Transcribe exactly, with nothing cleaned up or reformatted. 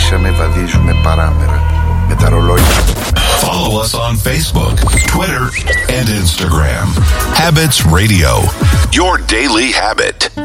αρχίσαμε, βαδίζουμε παράμερα με τα ρολόγια. Follow us on Facebook, Twitter, and Instagram. Habits Radio, your daily habit.